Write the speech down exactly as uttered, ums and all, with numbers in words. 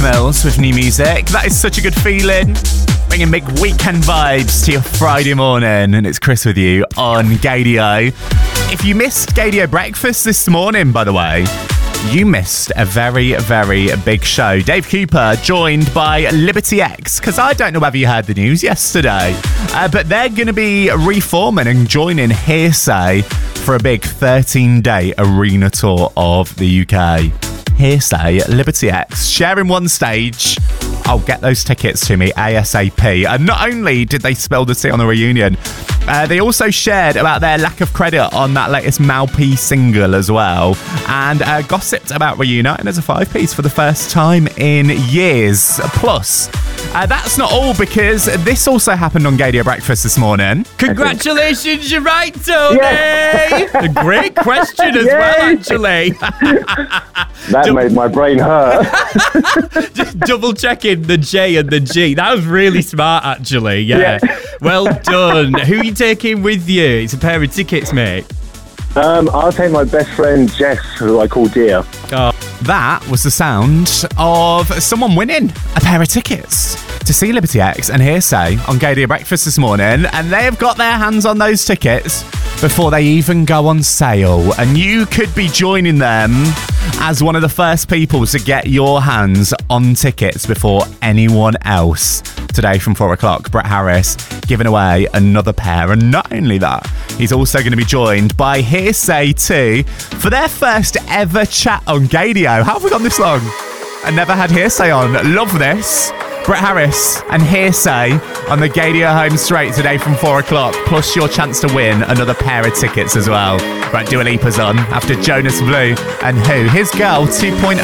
Mills with new music. That is such a good feeling. Bringing big weekend vibes to your Friday morning. And it's Chris with you on Gaydio. If you missed Gaydio Breakfast this morning, by the way, you missed a very, very big show. Dave Cooper joined by Liberty X, because I don't know whether you heard the news yesterday, uh, but they're going to be reforming and joining Hearsay for a big thirteen-day arena tour of the U K. Hearsay, Liberty X, sharing one stage. I'll get those tickets to me ASAP. And not only did they spill the tea on the reunion, uh, they also shared about their lack of credit on that latest Malpe single as well, and uh, gossiped about reuniting as a five-piece for the first time in years. Plus, uh, that's not all, because this also happened on Gaydio Breakfast this morning. Congratulations, you're right, Tony! Yeah. A great question as Yay. well, actually. That Dou- made my brain hurt. Just double checking the J and the G. That was really smart, actually. Yeah. Yeah. Well done. Who are you taking with you? It's a pair of tickets, mate. Um, I'll take my best friend Jess, who I call Dear. Oh, That was the sound of someone winning a pair of tickets to see Liberty X and Hearsay on Gaydio Breakfast this morning, and they have got their hands on those tickets before they even go on sale. And you could be joining them as one of the first people to get your hands on tickets before anyone else. Today from four o'clock, Brett Harris giving away another pair. And not only that, he's also going to be joined by Hearsay too for their first ever chat on Gaydio. How have we gone this long? I never had Hearsay on. Love this. Brett Harris and Hearsay on the Gaydio home straight today from four o'clock, plus your chance to win another pair of tickets as well. Right, Dua Lipa's on after Jonas Blue and who? His Girl two point oh.